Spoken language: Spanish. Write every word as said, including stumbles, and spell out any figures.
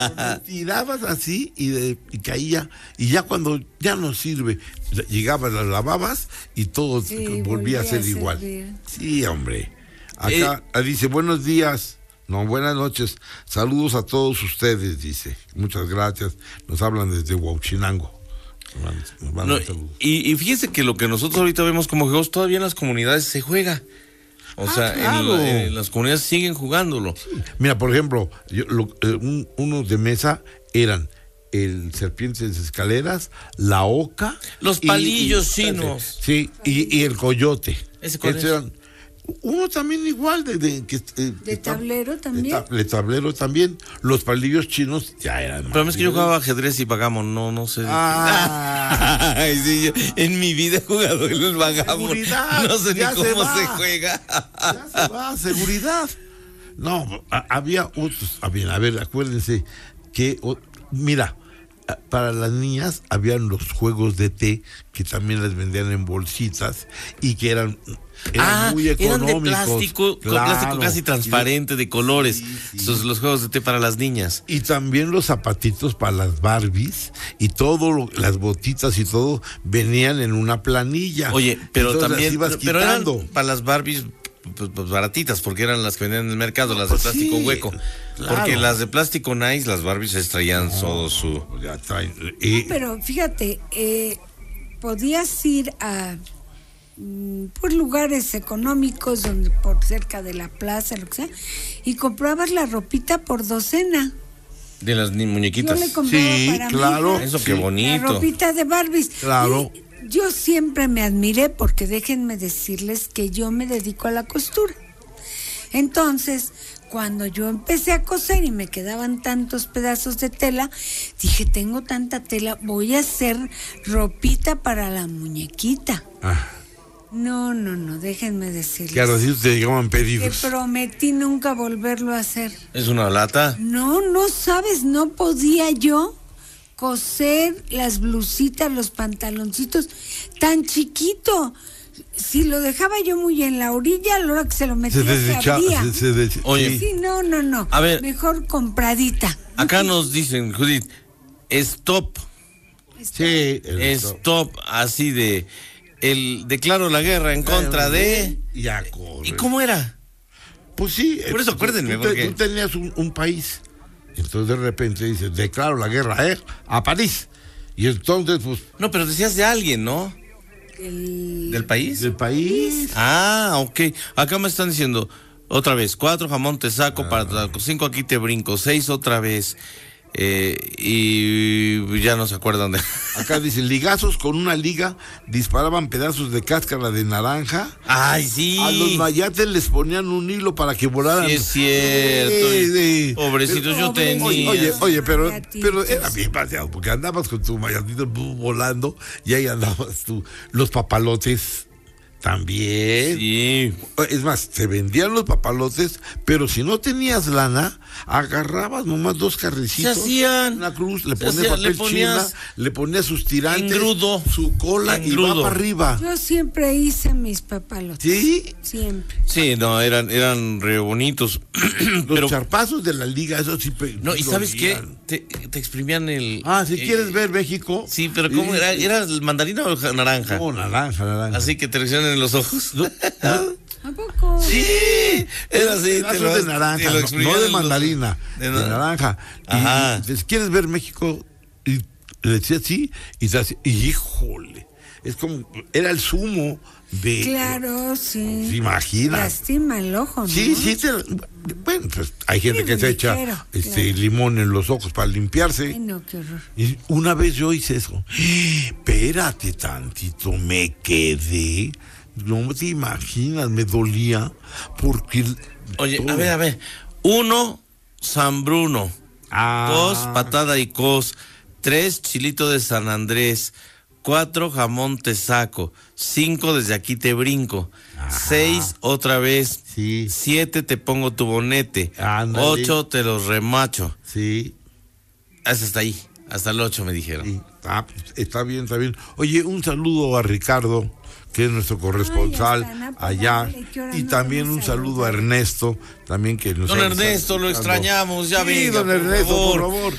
tirabas así y, de, y caía, y ya cuando ya no sirve, llegabas, las lavabas y todo sí, volvía a ser igual. Sí, hombre. Acá eh. dice, buenos días, no, buenas noches, saludos a todos ustedes, dice, muchas gracias, nos hablan desde Huauchinango. Nos van, nos no, y, y fíjese que lo que nosotros ahorita vemos como juegos, todavía en las comunidades se juega. O ah, sea, claro. en, en las comunidades siguen jugándolo. Sí. Mira, por ejemplo, yo, lo, eh, un, unos de mesa eran el serpientes escaleras, la oca, los palillos y, y, chinos. Sí, y, y el coyote. ¿Ese cuál es? Eran, uno también igual de de, que, eh, de tablero también. De, ta, de tablero también. Los palillos chinos ya eran. Pero es que yo jugaba ajedrez y vagamos, no, no sé. Ah. Ay, sí, yo, en mi vida he jugado en el vagamos. No sé ni cómo se, se juega. Ya se va, seguridad. No, a, había otros. A ver, a ver, acuérdense que, o, mira, para las niñas habían los juegos de té que también les vendían en bolsitas y que eran, eran ah, muy económicos. Eran de plástico, claro, con plástico casi transparente, de colores. Sí, sí. Esos, los juegos de té para las niñas. Y también los zapatitos para las Barbies y todo, lo, las botitas y todo venían en una planilla. Oye, pero entonces también, ibas pero eran quitando. Para las Barbies pues, pues baratitas, porque eran las que vendían en el mercado, las pues de plástico sí, hueco. Claro. Porque las de plástico nice, las Barbies extraían no, todo su... Ya traen, eh. No, pero fíjate, eh, podías ir a por lugares económicos, donde por cerca de la plaza, lo que sea, y comprabas la ropita por docena. De las muñequitas. Yo le compraba sí, para claro. mí, eso qué bonito. La ropita de Barbies. Claro. Y yo siempre me admiré, porque déjenme decirles que yo me dedico a la costura. Entonces, cuando yo empecé a coser y me quedaban tantos pedazos de tela, dije, tengo tanta tela, voy a hacer ropita para la muñequita. Ah. No, no, no, déjenme decirles. Claro, así te llegaban pedidos. Que prometí nunca volverlo a hacer. ¿Es una lata? No, no sabes, no podía yo coser las blusitas, los pantaloncitos, tan chiquito. Si lo dejaba yo muy en la orilla, a la hora que se lo metía se, desecha, se abría. Se, se de, Oye. Sí, no, no, no. A ver. Mejor compradita. Acá nos dicen, Judith, stop. Sí. Stop, stop así de... El declaro la guerra en contra de... Ya corre. ¿Y cómo era? Pues sí. Por eso acuérdenme. Tú, porque... tú tenías un, un país, entonces de repente dices, declaro la guerra, ¿eh? A París. Y entonces, pues... No, pero decías de alguien, ¿no? El... ¿Del país? Del país. Ah, ok. Acá me están diciendo, otra vez, cuatro jamón te saco, ah. para cinco aquí te brinco, seis otra vez... Eh, y ya no se acuerdan de... Acá dicen, ligazos con una liga disparaban pedazos de cáscara de naranja. ¡Ay, sí! A los mayates les ponían un hilo para que volaran. Sí, es cierto. Sí, sí. Pobrecitos, yo tenía. Oye, oye, oye, pero, pero era bien paseado, porque andabas con tu mayatito volando y ahí andabas tú. Los papalotes también. Sí. Es más, se vendían los papalotes, pero si no tenías lana, agarrabas nomás dos carricitos. Se hacían. Una cruz, le ponías hacía, papel le ponías, china, le ponías sus tirantes, engrudo, su cola engrudo. Y va para arriba. Yo siempre hice mis papalotes. ¿Sí? Siempre. Sí, no, eran, eran re bonitos. Los pero, charpazos de la liga, eso sí. No, y ¿sabes qué? Te, te exprimían el... Ah, si eh, quieres ver México. Sí, pero ¿cómo era? ¿Era el mandarina o naranja? No, naranja, naranja. Así que te reaccionan en los ojos. ¿No? ¿No? ¿A poco? Sí, era así. Te lo, de naranja, lo no, no de mandarina, los, de, de naranja. Ajá. Y, y ¿quieres ver México? Y le decía sí, y te hacía, y híjole, es como, era el zumo de... Claro, sí. ¿Se imagina? Lastima el ojo, ¿no? Sí, sí, te, bueno, pues hay gente sí, que se echa ligero, este claro. limón en los ojos para limpiarse. Ay, no, qué horror. Y una vez yo hice eso. Espérate tantito, me quedé... No te imaginas, me dolía porque... Oye, todo. a ver, a ver. Uno, San Bruno. Ah. Dos, patada y cos. Tres, chilito de San Andrés. Cuatro, jamón te saco. Cinco, desde aquí te brinco. Ajá. Seis, otra vez. Sí. Siete, te pongo tu bonete. Ándale. Ocho, te los remacho. Sí. Hasta ahí. Hasta el ocho me dijeron. Sí. Ah, pues, está bien, está bien. Oye, un saludo a Ricardo, que es nuestro corresponsal Ay, allá, y también un saludo a Ernesto, también que nos Don Ernesto, lo extrañamos, ya sí, venga, don Ernesto, por favor. por favor.